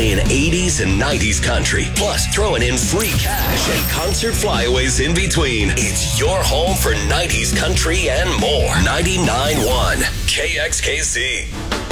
playing 80s and 90s country, plus throwing in free cash and concert flyaways in between. It's your home for 90s country and more. 99.1 KXKC.